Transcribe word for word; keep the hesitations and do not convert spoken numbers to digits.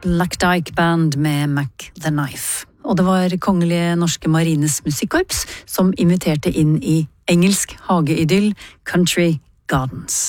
Black Dyke Band med Mac the Knife. Og det var Kongelige Norske Marines Musikkorps som inviterte inn i engelsk hageidyll Country Gardens.